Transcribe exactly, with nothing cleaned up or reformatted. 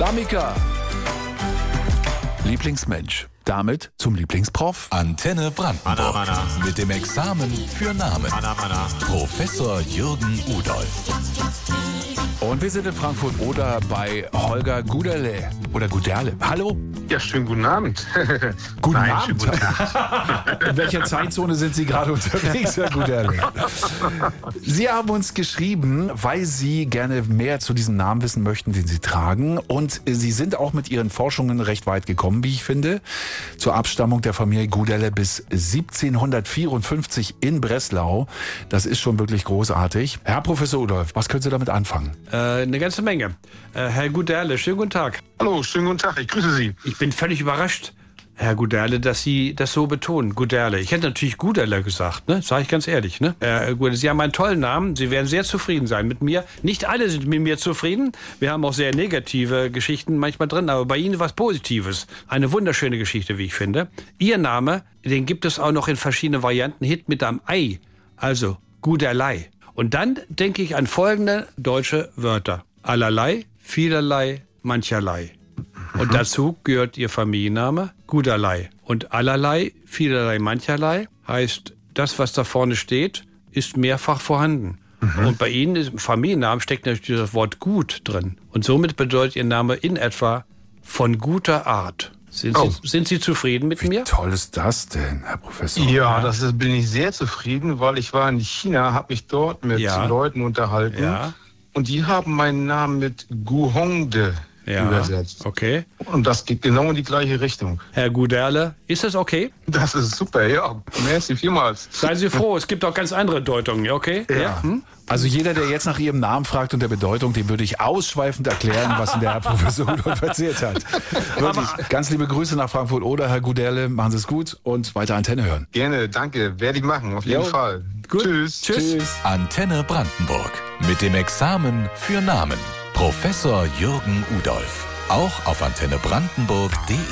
D'Amica. Lieblingsmensch. Damit zum Lieblingsprof. Antenne Brandenburg. Anna, Anna. Mit dem Examen für Namen. Anna, Anna. Professor Jürgen Udolph. Und wir sind in Frankfurt-Oder bei Holger Guderle. Oder Guderle. Hallo. Ja, schönen guten Abend. Guten Nein, Abend. schönen guten Abend. In welcher Zeitzone sind Sie gerade unterwegs, Herr Guderle? Sie haben uns geschrieben, weil Sie gerne mehr zu diesem Namen wissen möchten, den Sie tragen. Und Sie sind auch mit Ihren Forschungen recht weit gekommen, wie ich finde, zur Abstammung der Familie Guderle bis siebzehnhundertvierundfünfzig in Breslau. Das ist schon wirklich großartig. Herr Professor Udolph, was können Sie damit anfangen? Äh, eine ganze Menge. Äh, Herr Guderle, schönen guten Tag. Hallo, schönen guten Tag, ich grüße Sie. Ich bin völlig überrascht, Herr Guderle, dass Sie das so betonen. Guderle. Ich hätte natürlich Guderle gesagt, ne? Sage ich ganz ehrlich, ne? Äh, Guderle, Sie haben einen tollen Namen. Sie werden sehr zufrieden sein mit mir. Nicht alle sind mit mir zufrieden. Wir haben auch sehr negative Geschichten manchmal drin, aber bei Ihnen was Positives. Eine wunderschöne Geschichte, wie ich finde. Ihr Name, den gibt es auch noch in verschiedenen Varianten. Hit mit einem Ei. Also Guderlei. Und dann denke ich an folgende deutsche Wörter. Allerlei, vielerlei, mancherlei. Und dazu gehört Ihr Familienname Guderlei. Und allerlei, vielerlei, mancherlei heißt, das, was da vorne steht, ist mehrfach vorhanden. Mhm. Und bei Ihnen im Familiennamen steckt natürlich das Wort gut drin. Und somit bedeutet Ihr Name in etwa von guter Art. Sind, Oh. Sie, sind Sie zufrieden mit Wie mir? toll ist das denn, Herr Professor? Ja, das ist, bin ich sehr zufrieden, weil ich war in China, habe mich dort mit Ja. Leuten unterhalten. Ja. Und die haben meinen Namen mit Gu Hongde Ja, übersetzt. okay. Und das geht genau in die gleiche Richtung. Herr Guderle, ist das okay? Das ist super, ja. Merci vielmals. Seien Sie froh, es gibt auch ganz andere Deutungen, ja, okay? Ja. Hm? Also jeder, der jetzt nach Ihrem Namen fragt und der Bedeutung, dem würde ich ausschweifend erklären, was Ihnen der Herr Professor Udolph erzählt hat. Wirklich, ganz liebe Grüße nach Frankfurt-Oder, Herr Guderle. Machen Sie es gut und weiter Antenne hören. Gerne, danke. Werde ich machen, auf jeden Jo. Fall. Gut. Tschüss. Tschüss. Antenne Brandenburg. Mit dem Examen für Namen. Professor Jürgen Udolph. Auch auf antenne brandenburg punkt de.